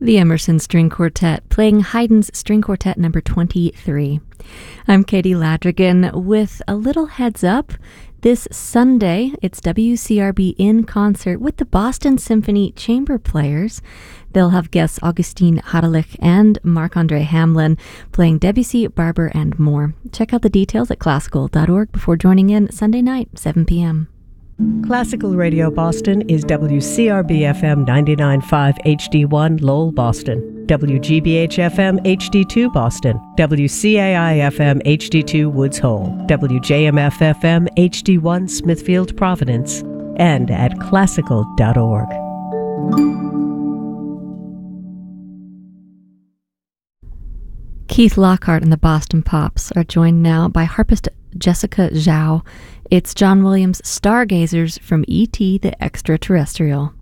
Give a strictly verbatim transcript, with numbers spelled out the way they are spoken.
The Emerson String Quartet playing Haydn's String Quartet number twenty-three. I'm Katie Ladrigan with a little heads up. This Sunday, it's W C R B in concert with the Boston Symphony Chamber Players. They'll have guests Augustine Haralick and Marc-André Hamelin playing Debussy, Barber, and more. Check out the details at classical dot org before joining in Sunday night, seven p.m. Classical Radio Boston is W C R B F M ninety-nine point five H D one Lowell, Boston, W G B H F M H D two Boston, W C A I F M H D two Woods Hole, W J M F F M H D one Smithfield, Providence, and at classical dot org. Keith Lockhart and the Boston Pops are joined now by harpist Jessica Zhao. It's John Williams' Stargazers from E T the Extraterrestrial.